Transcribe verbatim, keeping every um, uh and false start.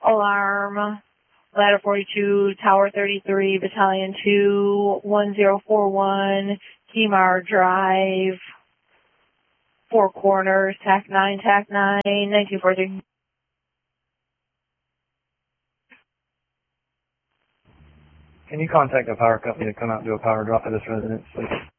Alarm, Ladder forty-two, Tower thirty-three, Battalion two, one zero four one, Kemar Drive, Four Corners, T A C nine, T A C nine, nineteen forty. Can you contact the power company to come out and do a power drop at this residence, please?